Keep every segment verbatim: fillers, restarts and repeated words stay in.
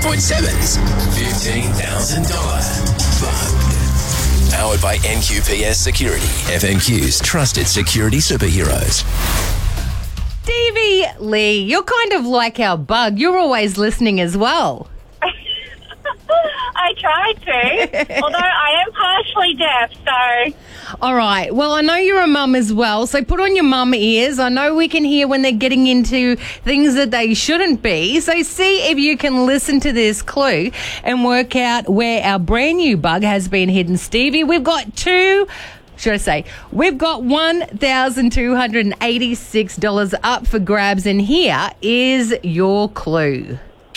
Point seven's fifteen thousand dollars Bug. Powered by N Q P S Security, F N Q's trusted security superheroes. Stevie Lee, you're kind of like our Bug. You're always listening as well. I try to, although I am partially deaf, so... All right. Well, I know you're a mum as well, so put on your mum ears. I know we can hear when they're getting into things that they shouldn't be. So see if you can listen to this clue and work out where our brand new Bug has been hidden. Stevie, we've got two... Should I say, we've got one thousand two hundred eighty-six dollars up for grabs, and here is your clue.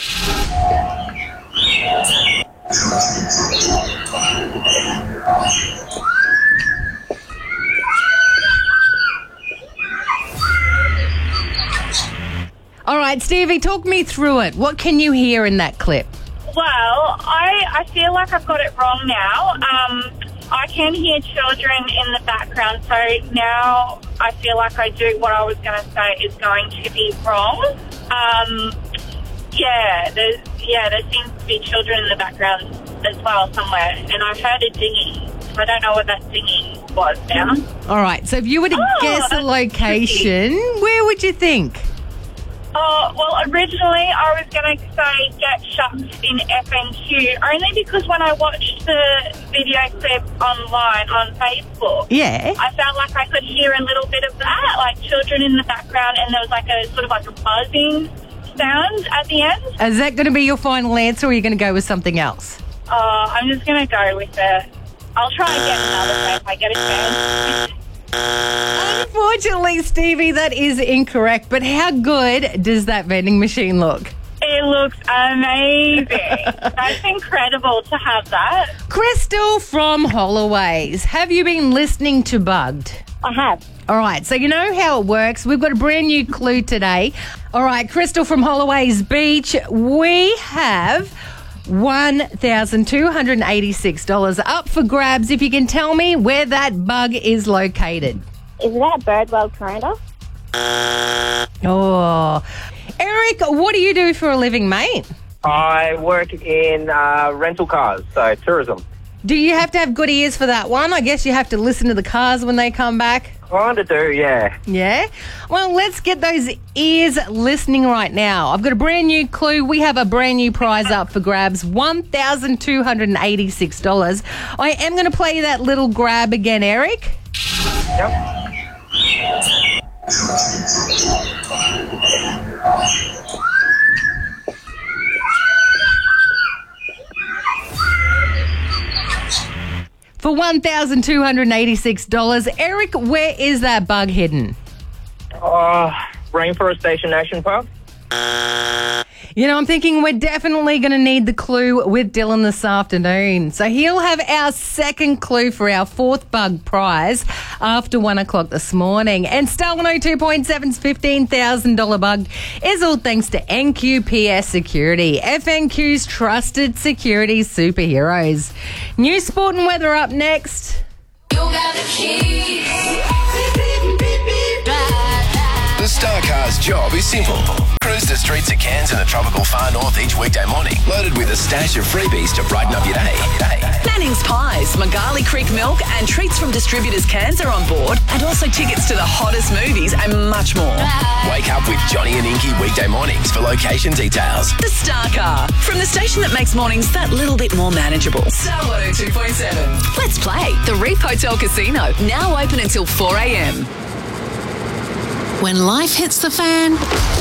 All right, Stevie, talk me through it. What can you hear in that clip? Well, I, I feel like I've got it wrong now. Um, I can hear children in the background, so now I feel like I do what I was going to say is going to be wrong. Um, yeah, there's, yeah, there seems to be children in the background as well somewhere, and I've heard a dinging. I don't know what that dinging was now. All right, so if you were to Oh, guess a that's location, where would you think? Oh, well, originally I was going to say get shut in F N Q, only because when I watched the video clip online on Facebook, Yeah. I felt like I could hear a little bit of that, like children in the background, and there was like a sort of like a buzzing sound at the end. Is that going to be your final answer, or are you going to go with something else? Oh, I'm just going to go with it. I'll try and get another one if I get a chance. Unfortunately, Stevie, that is incorrect. But how good does that vending machine look? It looks amazing. That's incredible to have that. Crystal from Holloways, have you been listening to Bugged? I have. All right, so you know how it works. We've got a brand new clue today. All right, Crystal from Holloways Beach, we have one thousand two hundred eighty-six dollars up for grabs if you can tell me where that bug is located. Is that Birdwell, Canada? Oh. Eric, what do you do for a living, mate? I work in uh, rental cars, so tourism. Do you have to have good ears for that one? I guess you have to listen to the cars when they come back. Kind of do, yeah. Yeah? Well, let's get those ears listening right now. I've got a brand new clue. We have a brand new prize up for grabs, one thousand two hundred eighty-six dollars. I am going to play that little grab again, Eric. Yep. For one thousand two hundred eighty-six dollars. Eric, where is that bug hidden? Uh, Rainforest Station National Park. You know, I'm thinking we're definitely going to need the clue with Dylan this afternoon. So he'll have our second clue for our fourth bug prize after one o'clock this morning. And Star one oh two point seven's fifteen thousand dollars bug is all thanks to N Q P S Security, F N Q's trusted security superheroes. New sport and weather up next. You got the keys. The Star Car's job is simple. Cruise the streets of Cairns and the tropical far north each weekday morning, loaded with a stash of freebies to brighten up your day. Manning's Pies, Magali Creek Milk and treats from distributors Cairns are on board, and also tickets to the hottest movies and much more. Wake up with Johnny and Inky weekday mornings for location details. The Star Car, from the station that makes mornings that little bit more manageable. Star one oh two point seven. Let's play the Reef Hotel Casino, now open until four a.m. When life hits the fan,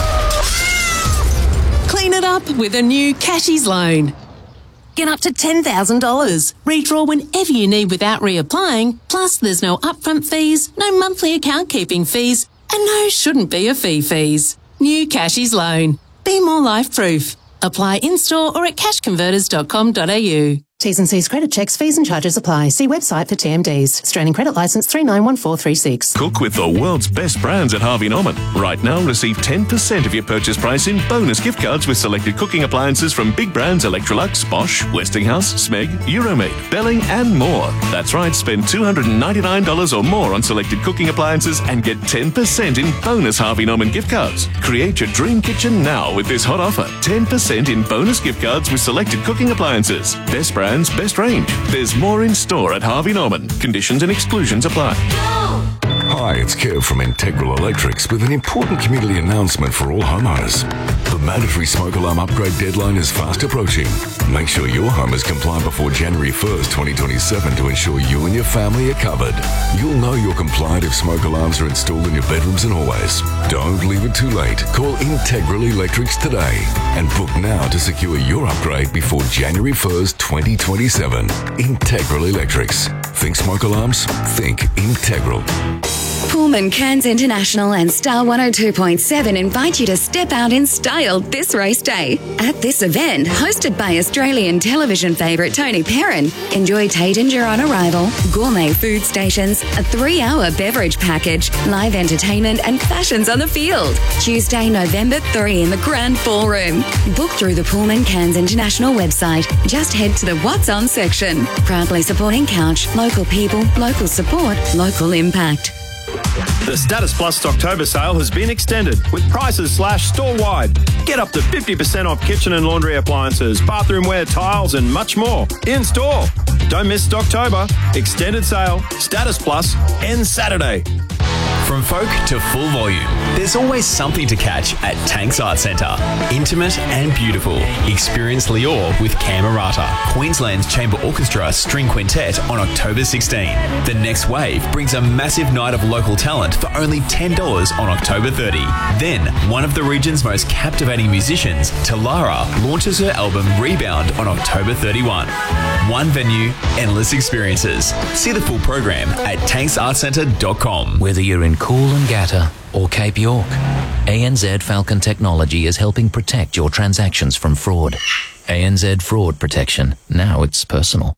clean it up with a new Cashies loan. Get up to ten thousand dollars. Redraw whenever you need without reapplying. Plus, there's no upfront fees, no monthly account keeping fees, and no shouldn't be a fee fees. New Cashies loan. Be more life proof. Apply in-store or at cash converters dot com dot a u. T's and C's credit checks, fees and charges apply. See website for T M Ds. Australian credit licence three nine one four three six. Cook with the world's best brands at Harvey Norman. Right now, receive ten percent of your purchase price in bonus gift cards with selected cooking appliances from big brands Electrolux, Bosch, Westinghouse, Smeg, Euromate, Belling and more. That's right, spend two hundred ninety-nine dollars or more on selected cooking appliances and get ten percent in bonus Harvey Norman gift cards. Create your dream kitchen now with this hot offer. ten percent in bonus gift cards with selected cooking appliances. Best brands, best range. There's more in store at Harvey Norman. Conditions and exclusions apply. Hi, it's Kev from Integral Electrics with an important community announcement for all homeowners. The mandatory smoke alarm upgrade deadline is fast approaching. Make sure your home is compliant before January first, twenty twenty-seven to ensure you and your family are covered. You'll know you're compliant if smoke alarms are installed in your bedrooms and hallways. Don't leave it too late. Call Integral Electrics today and book now to secure your upgrade before January first, twenty twenty-seven. Integral Electrics. Think smoke alarms? Think Integral. Pullman Cairns International and Star one oh two point seven invite you to step out in style this race day. At this event, hosted by Australian television favourite Tony Perrin, enjoy Taittinger on arrival, gourmet food stations, a three-hour beverage package, live entertainment and fashions on the field. Tuesday, November third in the Grand Ballroom. Book through the Pullman Cairns International website. Just head to the What's On section. Proudly supporting Couch, local people, local support, local impact. The Status Plus October sale has been extended with prices slashed store-wide. Get up to fifty percent off kitchen and laundry appliances, bathroomware, tiles and much more in store. Don't miss October. Extended sale. Status Plus ends Saturday. From folk to full volume, there's always something to catch at Tanks Art Centre. Intimate and beautiful. Experience Lior with Camerata, Queensland's Chamber Orchestra String Quintet on October sixteenth. The Next Wave brings a massive night of local talent for only ten dollars on October thirtieth. Then, one of the region's most captivating musicians, Talara, launches her album Rebound on October thirty-first. One venue, endless experiences. See the full program at tanks art centre dot com. Whether you're in Coolangatta or Cape York, A N Z Falcon Technology is helping protect your transactions from fraud. A N Z Fraud Protection. Now it's personal.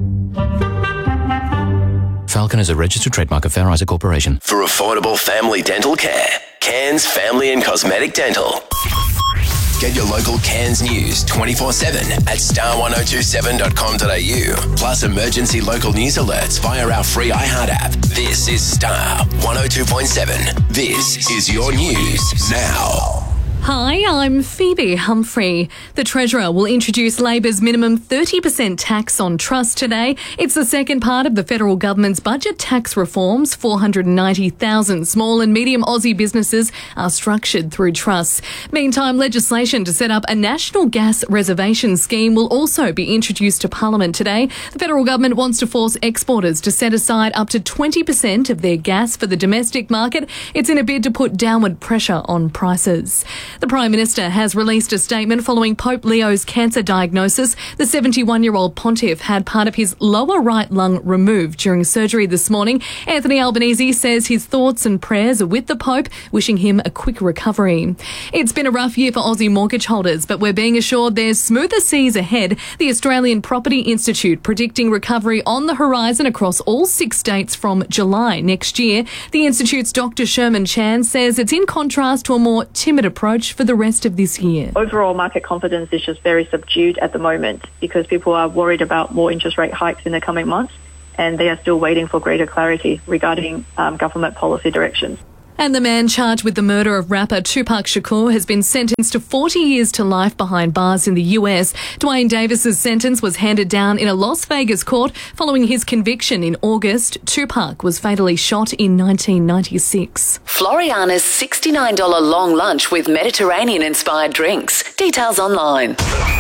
Falcon is a registered trademark of Fair Isaac Corporation. For affordable family dental care, Cairns Family and Cosmetic Dental. Get your local Cairns news twenty-four seven at star ten twenty-seven dot com dot a u. Plus emergency local news alerts via our free iHeart app. This is Star one oh two point seven. This is your news now. Hi, I'm Phoebe Humphrey. The Treasurer will introduce Labor's minimum thirty percent tax on trust today. It's the second part of the federal government's budget tax reforms. four hundred ninety thousand small and medium Aussie businesses are structured through trusts. Meantime, legislation to set up a national gas reservation scheme will also be introduced to Parliament today. The federal government wants to force exporters to set aside up to twenty percent of their gas for the domestic market. It's in a bid to put downward pressure on prices. The Prime Minister has released a statement following Pope Leo's cancer diagnosis. The seventy-one-year-old pontiff had part of his lower right lung removed during surgery this morning. Anthony Albanese says his thoughts and prayers are with the Pope, wishing him a quick recovery. It's been a rough year for Aussie mortgage holders, but we're being assured there's smoother seas ahead. The Australian Property Institute predicting recovery on the horizon across all six states from July next year. The Institute's Doctor Sherman Chan says it's in contrast to a more timid approach for the rest of this year. Overall market confidence is just very subdued at the moment because people are worried about more interest rate hikes in the coming months and they are still waiting for greater clarity regarding um, government policy directions. And the man charged with the murder of rapper Tupac Shakur has been sentenced to forty years to life behind bars in the U S. Dwayne Davis's sentence was handed down in a Las Vegas court following his conviction in August. Tupac was fatally shot in nineteen ninety-six. Floriana's sixty-nine dollars long lunch with Mediterranean-inspired drinks. Details online.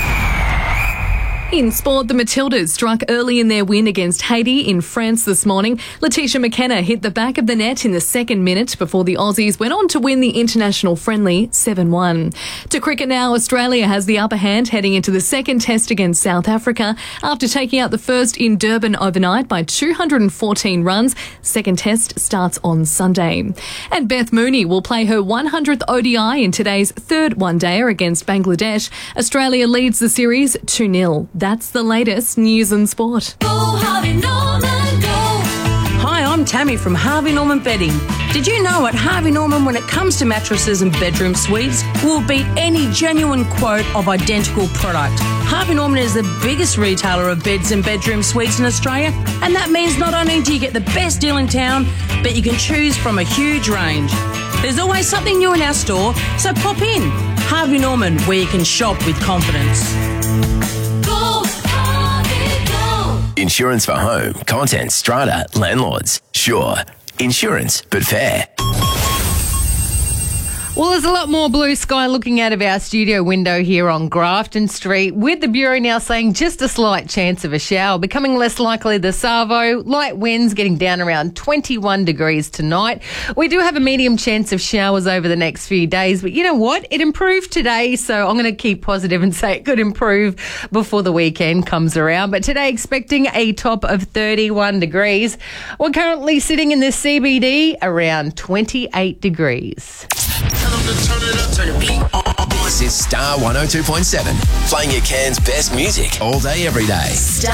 In sport, the Matildas struck early in their win against Haiti in France this morning. Letitia McKenna hit the back of the net in the second minute before the Aussies went on to win the international friendly seven one. To cricket now, Australia has the upper hand heading into the second test against South Africa after taking out the first in Durban overnight by two hundred fourteen runs. Second test starts on Sunday. And Beth Mooney will play her one hundredth O D I in today's third one-dayer against Bangladesh. Australia leads the series two nil. That's the latest news and sport. Hi, I'm Tammy from Harvey Norman Bedding. Did you know at Harvey Norman, when it comes to mattresses and bedroom suites, we'll beat any genuine quote of identical product. Harvey Norman is the biggest retailer of beds and bedroom suites in Australia, and that means not only do you get the best deal in town, but you can choose from a huge range. There's always something new in our store, so pop in. Harvey Norman, where you can shop with confidence. Insurance for home, contents, strata, landlords. Sure, insurance, but fair. Well, there's a lot more blue sky looking out of our studio window here on Grafton Street, with the Bureau now saying just a slight chance of a shower, becoming less likely this Savo. Light winds getting down around twenty-one degrees tonight. We do have a medium chance of showers over the next few days, but you know what? It improved today, so I'm going to keep positive and say it could improve before the weekend comes around. But today, expecting a top of thirty-one degrees. We're currently sitting in the C B D around twenty-eight degrees. This is Star one oh two point seven, playing your Cairns best music all day, every day.